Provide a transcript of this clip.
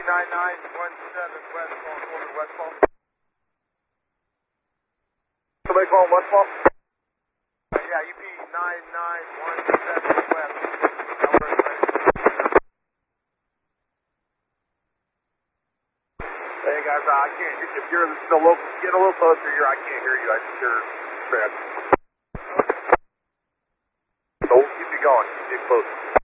west, calling westfall. Somebody calling westfall? Yeah, UP 9917 west. Hey guys, I can't hear you. If you're still local, get a little closer here. I can't hear you. I just hear bad. So keep it going. Keep it close.